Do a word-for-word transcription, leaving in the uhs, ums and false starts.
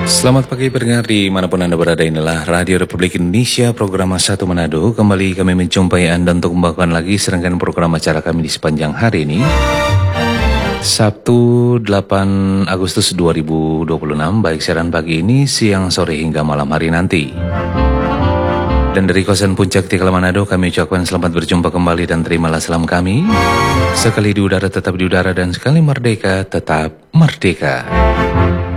Selamat pagi pendengar dimanapun Anda berada, inilah Radio Republik Indonesia, program satu Manado. Kembali kami menjumpai Anda untuk membawakan lagi serangkaian program acara kami di sepanjang hari ini. Sabtu delapan Agustus dua ribu dua puluh enam, baik siaran pagi ini, siang, sore hingga malam hari nanti. Dan dari kawasan Puncak Tikal Manado kami ucapkan selamat berjumpa kembali dan terimalah salam kami. Sekali di udara tetap di udara dan sekali merdeka tetap merdeka.